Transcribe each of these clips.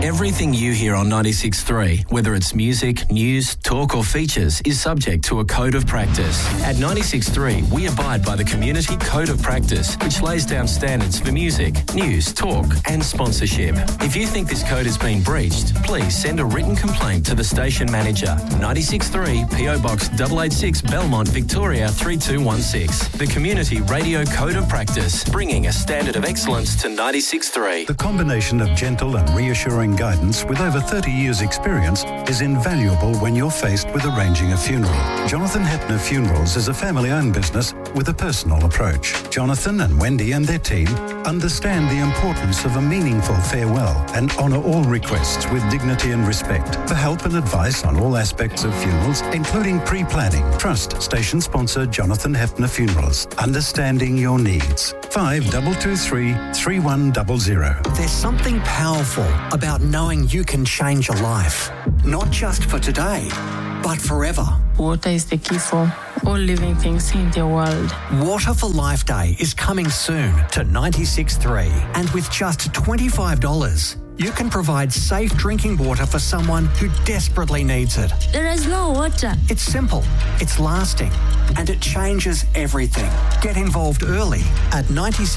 Everything you hear on 96.3, whether it's music, news, talk or features, is subject to a code of practice. At 96.3, we abide by the Community Code of Practice, which lays down standards for music, news, talk and sponsorship. If you think this code has been breached, please send a written complaint to the station manager. 96.3 PO Box 886 Belmont, Victoria 3216. The Community Radio Code of Practice, bringing a standard of excellence to 96.3. The combination of gentle and reassuring guidance with over 30 years' experience is invaluable when you're faced with arranging a funeral. Jonathan Hepner Funerals is a family-owned business with a personal approach. Jonathan and Wendy and their team understand the importance of a meaningful farewell and honour all requests with dignity and respect. For help and advice on all aspects of funerals, including pre-planning, trust station sponsor Jonathan Hepner Funerals. Understanding your needs. 5223 3100. There's something powerful about knowing you can change a life, not just for today, but forever. Water is the key for all living things in the world. Water for Life Day is coming soon to 96.3, and with just $25, you can provide safe drinking water for someone who desperately needs it. There is no water. It's simple, it's lasting, and it changes everything. Get involved early at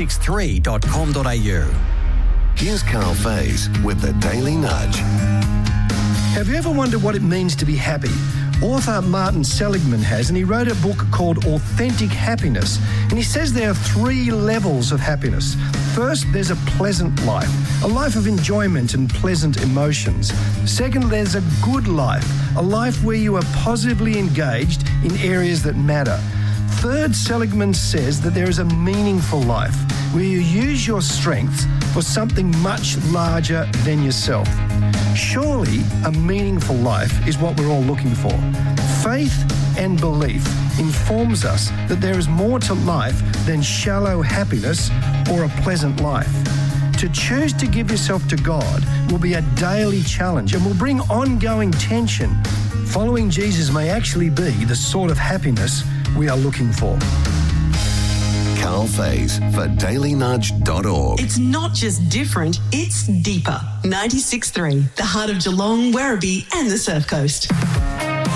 963.com.au. Here's Carl Faze with the Daily Nudge. Have you ever wondered what it means to be happy? Author Martin Seligman has, and he wrote a book called Authentic Happiness. And he says there are 3 levels of happiness. First, there's a pleasant life, a life of enjoyment and pleasant emotions. Second, there's a good life, a life where you are positively engaged in areas that matter. Third, Seligman says that there is a meaningful life where you use your strengths for something much larger than yourself. Surely a meaningful life is what we're all looking for. Faith and belief informs us that there is more to life than shallow happiness or a pleasant life. To choose to give yourself to God will be a daily challenge and will bring ongoing tension. Following Jesus may actually be the sort of happiness we are looking for. Carl Faze for dailynudge.org. It's not just different, it's deeper. 96.3, the heart of Geelong, Werribee and the Surf Coast.